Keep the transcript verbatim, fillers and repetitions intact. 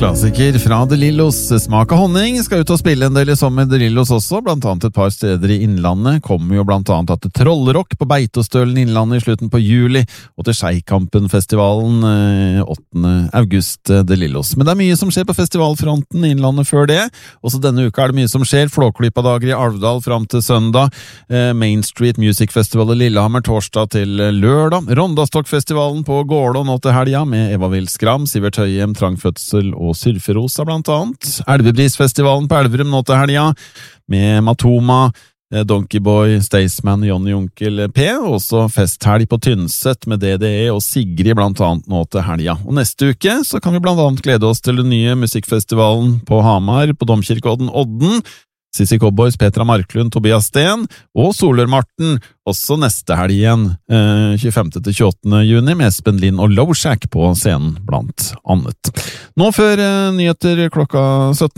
klassiker fra De Lillos. Smak av honning skal ut og spille en del i sommer De Lillos også, blant annet et par steder i Innlandet. Kommer jo blant annet til Trollrock på Beitostølen Innlandet i slutten på juli, og til Skeikampen-festivalen eh, åttende august De Lillos. Men det er mye som skjer på festivalfronten i Innlandet før det. Også denne uka er det mye som skjer. Flåklypa-dager i Alvdal fram til søndag. Eh, Main Street Music Festival i Lillehammer torsdag til lørdag. Rondastokfestivalen på Gålå nå til helga med Eva Vilskram, Sivert Høyem, Trangfødsel og Surferosa blant annet. Elvebrisfestivalen på Elverum nå til helga med Matoma, Donkeyboy, Staysman, Johnny Onkel P, og også festhelg på Tynset med D D E og Sigrid blant annet nå til helga. Og neste uke så kan vi blant annet glede oss til den nye musikkfestivalen på Hamar, på Domkirkeodden Odden, Sissi Cowboys, Petra Marklund, Tobias Sten og Solør-Marten, også neste helg igjen, eh, tjuefemte til tjueåttende juni, med Espen Lind og Low Shack på scenen, blant annet. Nå før eh, nyheter klokka sytten.